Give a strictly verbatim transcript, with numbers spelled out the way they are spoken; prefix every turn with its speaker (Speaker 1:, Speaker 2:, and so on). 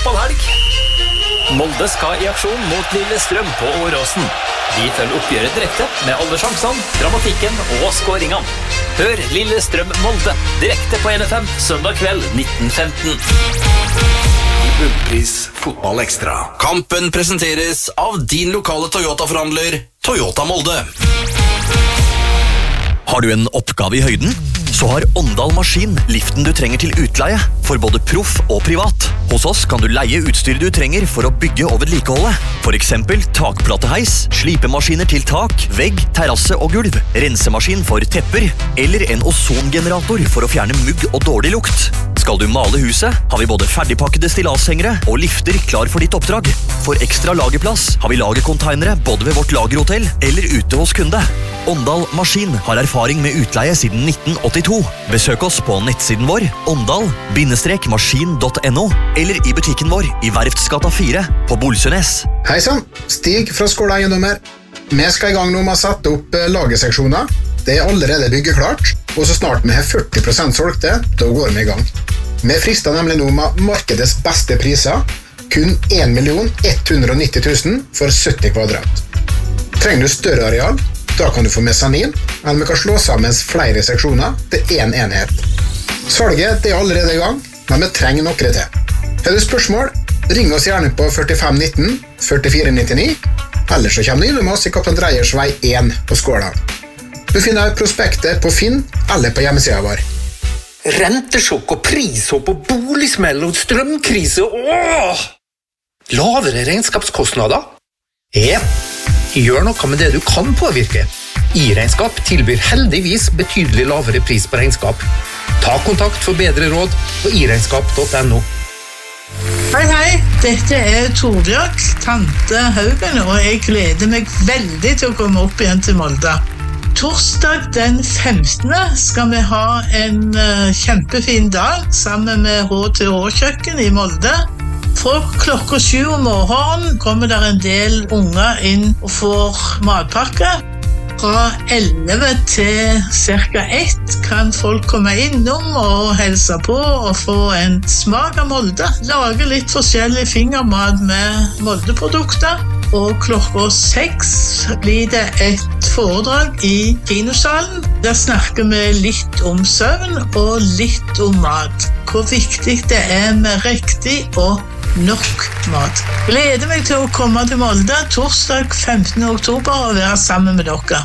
Speaker 1: fotballhelg. Molde skal i aksjon mot Lillestrøm på Åråsen. Vi følger oppgjøret direkte med alle sjansene, dramatikken og skåringene. Hør Lillestrøm Molde direkte på N F M søndag kveld nitten femten.
Speaker 2: Bunnpris Fotball Ekstra.
Speaker 3: Kampen presenteres av din lokale Toyota-forhandler, Toyota Molde. Har du en oppgave i høyden? Så har Åndal Maskin liften du trenger til utleie, for både proff og privat. Hos oss kan du leie utstyr du trenger for å bygge og vedlikeholde. For eksempel takplateheis, slipemaskiner til tak, vegg, terrasse og gulv, rensemaskin for tepper, eller en ozongenerator for å fjerne mugg og dårlig lukt. Skal du male huset, har vi både ferdigpakkede stillashengere og lifter klar for ditt oppdrag. For ekstra lagerplass har vi lagercontainere både ved vårt lagerhotell eller ute hos kunde. Åndal Maskin har erfaring med utleie siden nitten åttito. Besøk oss på nettsiden vår åndal maskin punktum no eller i butikken vår i Verftsgata fire på Bolsønes.
Speaker 4: Hei sann, Stig fra Skåla Eiendommer. Vi skal i gang nå med å sette opp lagerseksjoner. Det er allerede byggeklart, og så snart vi har førti prosent solgte, da går vi i gang. Vi frister nemlig nå med markedets beste priser, kun en million ett hundre nitti tusen for sytti kvadrat. Trenger du større areal? Da kan du få mesanin, eller vi kan slå sammen flere seksjoner til en enhet. Salget det er allerede i gang, men vi trenger noe til. Har du spørsmål? Ring oss gjerne på førtifem nitten førtifire nittini, eller så kommer du innom oss i Kaptein Dreyers vei én på Skåla. Du finner prospektet på Finn eller på hjemmesiden vår.
Speaker 5: Rentesjokk og prishopp og boligsmell og strømkrise. Åh! Lavere regnskapskostnader? Ja. Gjør noe med det du kan påvirke. I-regnskap tilbyr heldigvis betydelig lavere pris på regnskap. Ta kontakt for bedre råd på i regnskap punktum no.
Speaker 6: Hei, hei. Dette er Torbjørk, tante Haugen, og jeg gleder meg veldig til å komme opp igjen til Molde. Torsdag den femtende skal vi ha en uh, kjempefin dag sammen med H T H-kjøkken i Molde. Fra klokka sju om morgenen kommer der en del unger inn og får matpakke. Fra elleve til cirka ett kan folk komme innom og helse på og få en smak av Molde. Lage litt forskjellig fingermat med Molde-produkter. Og klokka seks blir det et foredrag i kinosalen. Der snakker vi litt om søvn og litt om mat. Hvor viktig det er med riktig og nok mat. Gleder meg til å komme til Molde torsdag femtende oktober og være sammen med dere.